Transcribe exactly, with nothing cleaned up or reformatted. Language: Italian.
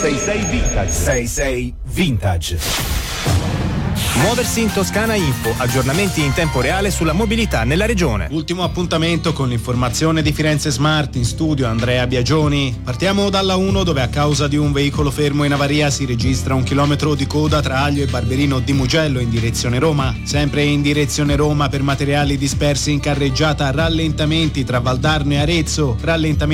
sei sei Vintage. sei sei Vintage. Muoversi in Toscana Info, aggiornamenti in tempo reale sulla mobilità nella regione. Ultimo appuntamento con l'informazione di Firenze Smart, in studio Andrea Biagioni. Partiamo dalla uno, dove a causa di un veicolo fermo in avaria si registra un chilometro di coda tra Aglio e Barberino di Mugello in direzione Roma. Sempre in direzione Roma per materiali dispersi in carreggiata, rallentamenti tra Valdarno e Arezzo, rallentamenti